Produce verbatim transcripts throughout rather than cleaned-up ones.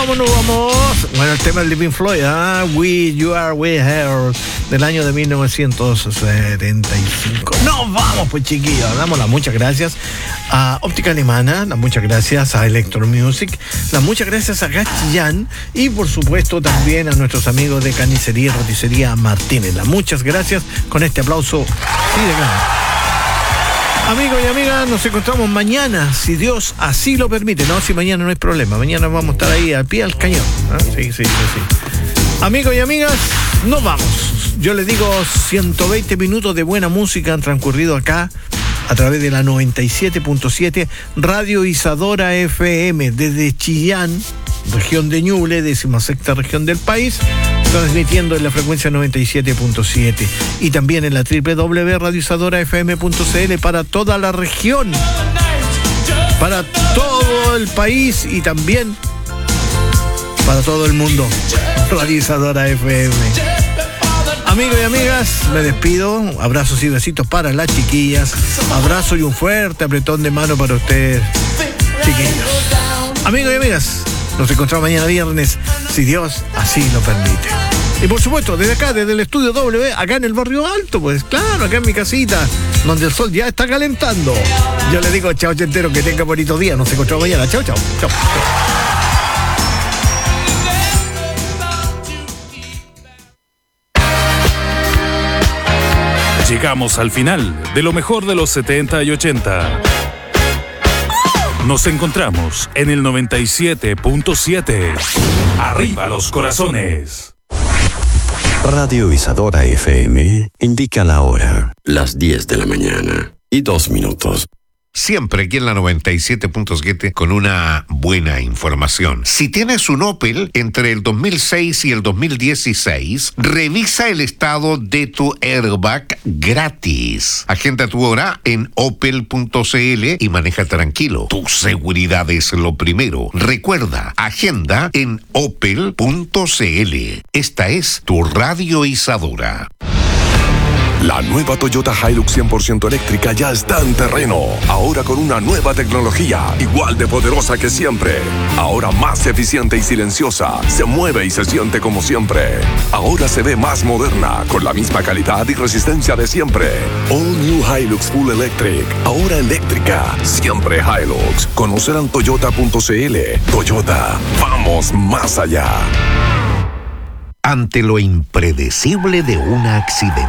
vamos, nos vamos. Bueno, el tema del Living Floyd, ¿ah? We, You Are, We Here, del año de mil novecientos setenta y cinco. Nos vamos, pues, chiquillos. Damos las muchas gracias a Óptica Alemana, las muchas gracias a Electro Music, las muchas gracias a Gachillán y, por supuesto, también a nuestros amigos de Carnicería y Roticería Martínez. Las muchas gracias con este aplauso. Sí, de grande. Amigos y amigas, nos encontramos mañana, si Dios así lo permite. No, si mañana no hay problema, mañana vamos a estar ahí al pie del cañón. ¿Ah? Sí, sí, sí, sí. Amigos y amigas, nos vamos. Yo les digo, ciento veinte minutos de buena música han transcurrido acá a través de la noventa y siete punto siete Radio Isadora F M desde Chillán, región de Ñuble, decimosexta región del país, transmitiendo en la frecuencia noventa y siete punto siete y también en la doble u doble u doble u punto radio isadora f m punto c l para toda la región, para todo el país y también para todo el mundo. Radio Isadora F M. Amigos y amigas, me despido. Abrazos y besitos para las chiquillas. Abrazo y un fuerte apretón de mano para ustedes, chiquillos. Amigos y amigas, nos encontramos mañana viernes, si Dios así lo permite. Y por supuesto, desde acá, desde el estudio W, acá en el Barrio Alto, pues claro, acá en mi casita, donde el sol ya está calentando. Yo le digo chao, chentero, que tenga bonito día. Nos encontramos mañana. Chao, chao. Chao. Llegamos al final de lo mejor de los setenta y ochenta. Nos encontramos en el noventa y siete punto siete. Arriba los corazones. Radio Isadora F M indica la hora. Las diez de la mañana y dos minutos. Siempre aquí en la noventa y siete punto siete con una buena información. Si tienes un Opel entre el dos mil seis y el dos mil dieciséis, revisa el estado de tu airbag gratis. Agenda tu hora en opel punto c l y maneja tranquilo. Tu seguridad es lo primero. Recuerda, agenda en opel punto c l. Esta es tu Radio Isadora. La nueva Toyota Hilux cien por ciento eléctrica ya está en terreno. Ahora con una nueva tecnología, igual de poderosa que siempre. Ahora más eficiente y silenciosa. Se mueve y se siente como siempre. Ahora se ve más moderna, con la misma calidad y resistencia de siempre. All New Hilux Full Electric. Ahora eléctrica. Siempre Hilux. Conocer en toyota punto c l. Toyota. Vamos más allá. Ante lo impredecible de un accidente,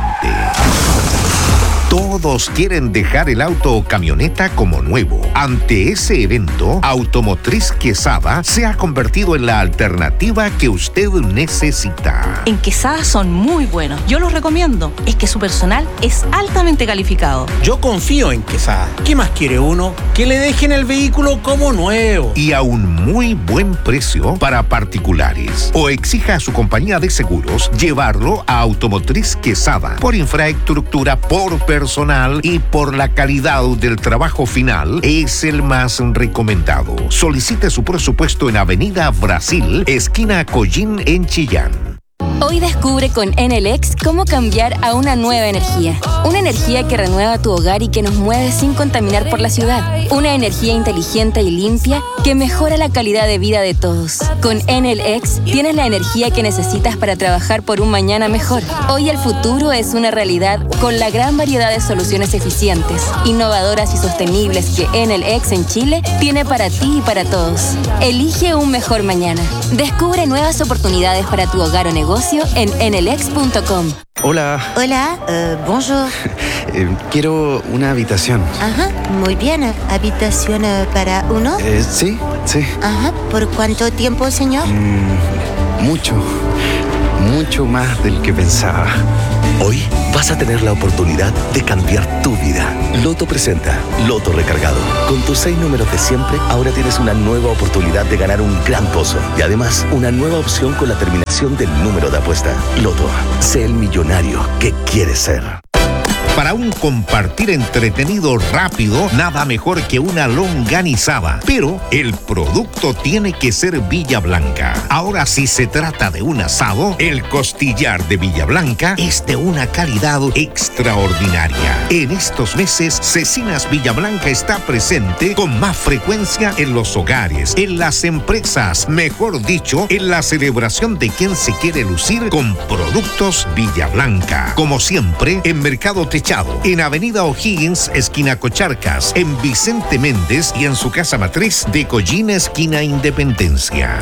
todos quieren dejar el auto o camioneta como nuevo. Ante ese evento, Automotriz Quesada se ha convertido en la alternativa que usted necesita. En Quesada son muy buenos. Yo los recomiendo. Es que su personal es altamente calificado. Yo confío en Quesada. ¿Qué más quiere uno? Que le dejen el vehículo como nuevo. Y a un muy buen precio para particulares. O exija a su compañía de seguros llevarlo a Automotriz Quesada por infraestructura, por personal y por la calidad del trabajo final, es el más recomendado. Solicite su presupuesto en Avenida Brasil, esquina Collín, en Chillán. Hoy descubre con Enel X cómo cambiar a una nueva energía. Una energía que renueva tu hogar y que nos mueve sin contaminar por la ciudad. Una energía inteligente y limpia que mejora la calidad de vida de todos. Con Enel X tienes la energía que necesitas para trabajar por un mañana mejor. Hoy el futuro es una realidad con la gran variedad de soluciones eficientes, innovadoras y sostenibles que Enel X en Chile tiene para ti y para todos. Elige un mejor mañana. Descubre nuevas oportunidades para tu hogar o negocio en enelex punto com. Hola. Hola, uh, bonjour. eh, quiero una habitación. Ajá, muy bien. ¿Habitación uh, para uno? Eh, sí, sí. Ajá, ¿por cuánto tiempo, señor? Mm, mucho, mucho más del que pensaba. Hoy vas a tener la oportunidad de cambiar tu vida. Loto presenta Loto Recargado. Con tus seis números de siempre, ahora tienes una nueva oportunidad de ganar un gran pozo. Y además, una nueva opción con la terminación del número de apuesta. Loto, sé el millonario que quieres ser. Para un compartir entretenido rápido, nada mejor que una longanizada. Pero el producto tiene que ser Villa Blanca. Ahora, si se trata de un asado, el costillar de Villa Blanca es de una calidad extraordinaria. En estos meses, Cecinas Villa Blanca está presente con más frecuencia en los hogares, en las empresas, mejor dicho, en la celebración de quien se quiere lucir con productos Villa Blanca. Como siempre, en Mercado Techado, en Avenida O'Higgins, esquina Cocharcas, en Vicente Méndez y en su casa matriz de Collín, esquina Independencia.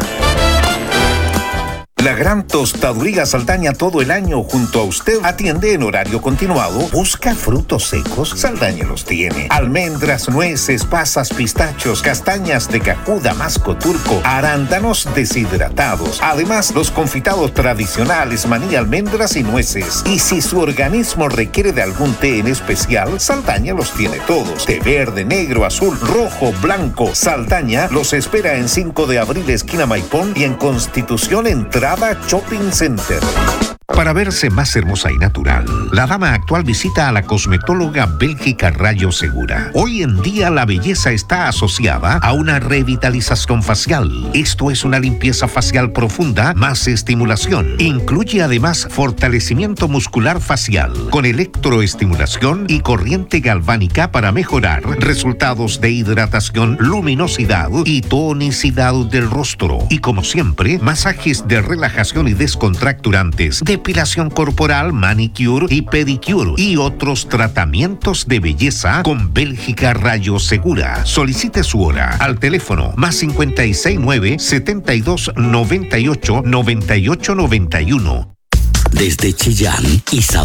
La Gran Tostaduría Saldaña todo el año junto a usted. Atiende en horario continuado. Busca frutos secos. Saldaña los tiene. Almendras, nueces, pasas, pistachos, castañas de cajú, damasco turco, arándanos deshidratados. Además, los confitados tradicionales, maní, almendras y nueces. Y si su organismo requiere de algún té en especial, Saldaña los tiene todos. Té verde, negro, azul, rojo, blanco. Saldaña los espera en cinco de abril, esquina Maipón, y en Constitución, entrada Shopping Center. Para verse más hermosa y natural, la dama actual visita a la cosmetóloga Bélgica Rayo Segura. Hoy en día la belleza está asociada a una revitalización facial. Esto es una limpieza facial profunda más estimulación. Incluye además fortalecimiento muscular facial con electroestimulación y corriente galvánica para mejorar resultados de hidratación, luminosidad y tonicidad del rostro. Y como siempre, masajes de relajación y descontracturantes, depilación corporal, manicure y pedicure y otros tratamientos de belleza con Bélgica Rayo Segura. Solicite su hora al teléfono más cincuenta y seis nueve, setenta y dos, noventa y ocho, noventa y ocho, noventa y uno. Desde Chillán, Isadora